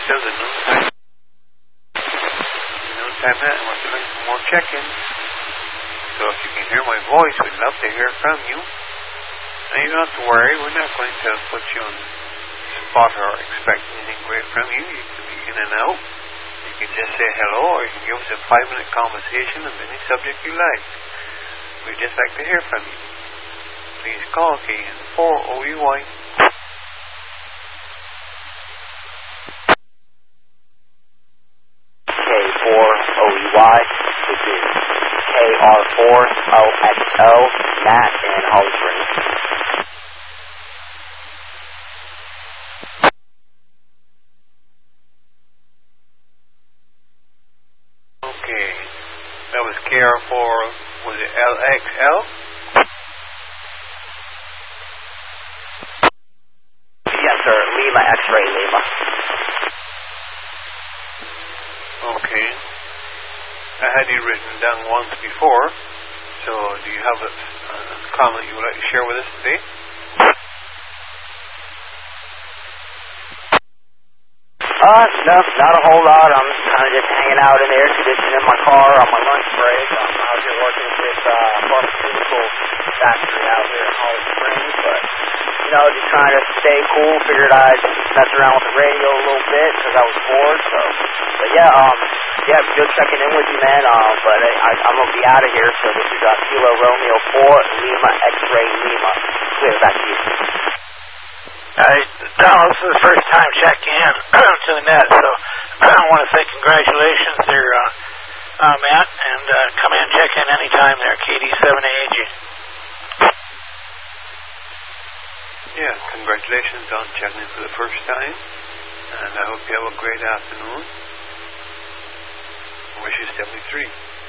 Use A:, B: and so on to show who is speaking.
A: still the noontime. Noontime, Matt, we're doing some more check-ins. So if you can hear my voice, we'd love to hear from you. And you don't have to worry, we're not going to put you on the spot or expect anything great from you. You can be in and out. You can just say hello, or you can give us a 5-minute conversation of any subject you like. We'd just like to hear from you. Please call KN4OUY.
B: K4OUY. This is KR4OXO, Matt in Holly Springs.
A: Okay. That was KR4, was it LXL?
B: Yes, sir. Lima, X-ray, Lima.
A: Okay. I had you written down once before, so do you have a comment you would like to share with us today?
B: No, not a whole lot. I'm kind of just hanging out in the air conditioning in my car on my lunch break. I'm out here working at this pharmaceutical factory out here in Holly Springs, but, you know, just trying to stay cool. Figured I'd mess around with the radio a little bit because I was bored, so, but yeah, good checking in with you, man, but I'm going to be out of here, so this is Kilo Romeo 4, Lima, X-ray, Lima. Clear, back to you.
C: Donald, this is the first time checking in to the net, so I want to say congratulations there, Matt, and come in and check in anytime there, KD7AG.
A: Yeah, congratulations on checking in for the first time, and I hope you have a great afternoon. I wish you 73.